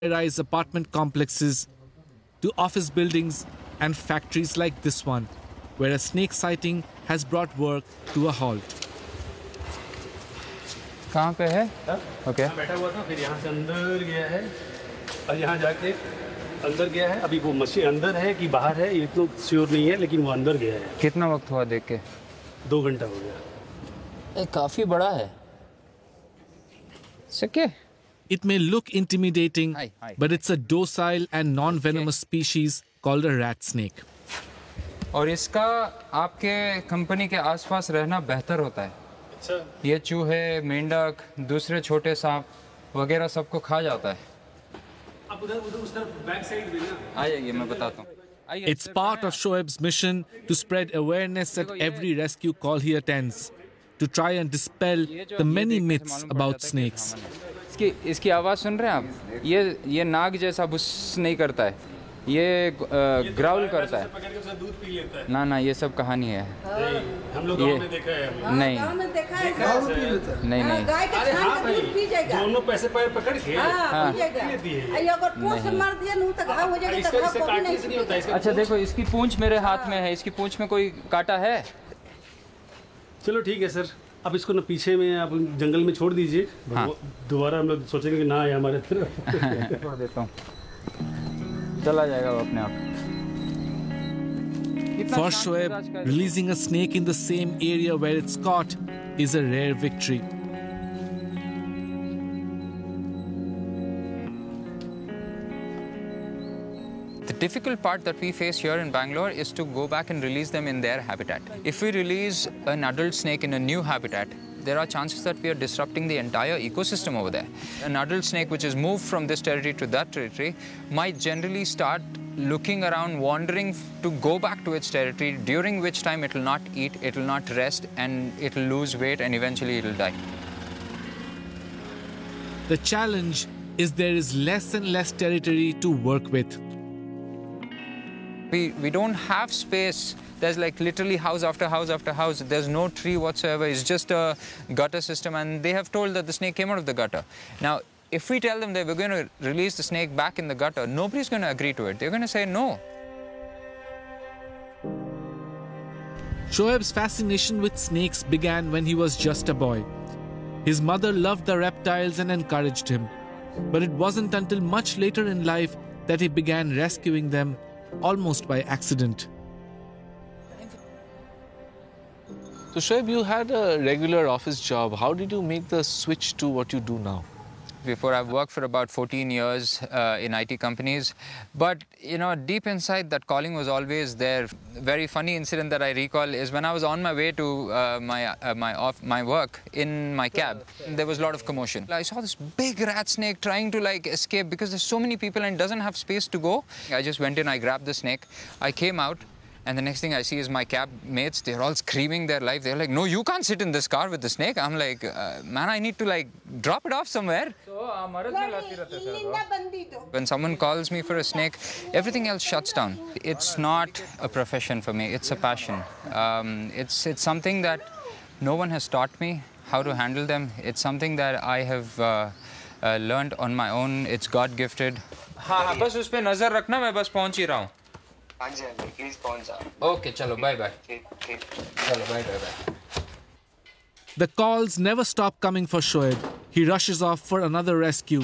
high-rise apartment complexes to office buildings and factories like this one, where a snake sighting has brought work to a halt. कहाँ पे है? Okay बैठा हुआ था, फिर यहाँ से अंदर गया है और यहाँ जाके अंदर गया है. अभी वो मशीन अंदर है कि बाहर है ये तो श्योर नहीं है, लेकिन वो अंदर गया है. कितना वक्त हुआ देख के? 2 घंटा हो गया. काफ़ी बड़ा है. सके? It may look intimidating, but it's a docile and non-venomous species called a rat snake. और इसका आपके कंपनी के आसपास रहना बेहतर होता है. अच्छा. ये चूहे, मेंढक, दूसरे छोटे सांप वगैरह सबको खा जाता है. आप उधर उस तरफ बैक साइड में ना. आइए मैं बताता हूँ. It's part of Shoaib's mission to spread awareness at every rescue call he attends, to try and dispel the many myths about snakes. इसकी आवाज़ सुन रहे हैं आप? ये नाग जैसा बुस नहीं करता है, ये ग्राउल करता है. पकड़ के उसका दूध पी लेता है. ना ये सब कहानी है. हम लोग गांव में देखा है. नहीं नहीं गाय के छान के दूध पी जाएगा. दोनों पैसे पकड़ के पी जाएगा. अगर पोंछ से मार दिया नहीं तो घाव हो जाएगा. तो घाव को नहीं होता है. अच्छा देखो, इसकी पूंछ मेरे हाथ में है. इसकी पूंछ में कोई कांटा है? चलो ठीक है सर, अब इसको ना पीछे में आप जंगल में छोड़ दीजिए. हाँ. दोबारा हम लोग सोचेंगे कि ना आए हमारे तरफ. छोड़ देता हूँ, चला जाएगा वो अपने आप. For Shoaib, releasing a snake in the same area where it's caught is a rare victory. The difficult part that we face here in Bangalore is to go back and release them in their habitat. If we release an adult snake in a new habitat, there are chances that we are disrupting the entire ecosystem over there. An adult snake which is moved from this territory to that territory might generally start looking around, wandering to go back to its territory, during which time it will not eat, it will not rest, and it will lose weight, and eventually it will die. The challenge is there is less and less territory to work with. We don't have space. There's like literally house after house after house. There's no tree whatsoever. It's just a gutter system, and they have told that the snake came out of the gutter. Now, if we tell them that we're going to release the snake back in the gutter, nobody's going to agree to it. They're going to say no. Shoaib's fascination with snakes began when he was just a boy. His mother loved the reptiles and encouraged him. But it wasn't until much later in life that he began rescuing them, almost by accident. So Shoaib, you had a regular office job. How did you make the switch to what you do now? Before, I've worked for about 14 years in IT companies. But, you know, deep inside, that calling was always there. Very funny incident that I recall is when I was on my way to my work in my cab, there was a lot of commotion. I saw this big rat snake trying to, like, escape because there's so many people and it doesn't have space to go. I just went in, I grabbed the snake, I came out, and the next thing I see is my cab mates, they're all screaming their life. They're like, no, you can't sit in this car with the snake. I'm like, man, I need to like drop it off somewhere. When someone calls me for a snake, everything else shuts down. It's not a profession for me, it's a passion. It's something that no one has taught me how to handle them. It's something that I have learned on my own. It's God-gifted. हाँ, बस उस पे नजर रखना, मैं बस पहुंच ही रहा हूँ. Okay, chalo, bye-bye. Chalo, bye-bye. The calls never stop coming for Shoaib. He rushes off for another rescue.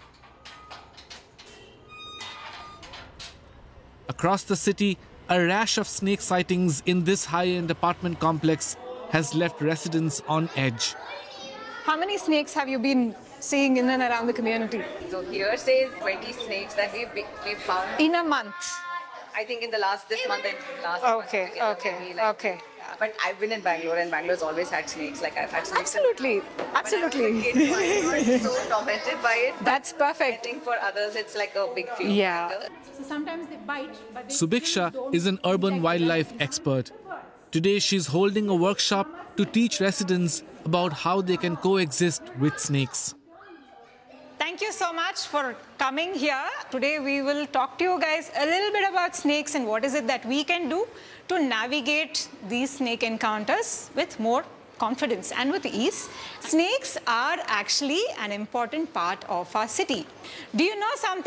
Across the city, a rash of snake sightings in this high-end apartment complex has left residents on edge. How many snakes have you been seeing in and around the community? So here says 20 snakes that we've found. In a month? I think in this month and last Okay, month. okay. Yeah. But I've been in Bangalore and Bangalore's always had snakes. Like I've had snakes. Absolutely. When I was a kid, so so tormented by it. That's perfect. I think for others it's like a big fear. Yeah. So sometimes they bite, but they Subiksha is an urban wildlife expert. Today she's holding a workshop to teach residents about how they can coexist with snakes. Thank you so much for coming here. Today we will talk to you guys a little bit about snakes and what is it that we can do to navigate these snake encounters with more confidence and with ease. Snakes are actually an important part of our city. Do you know something?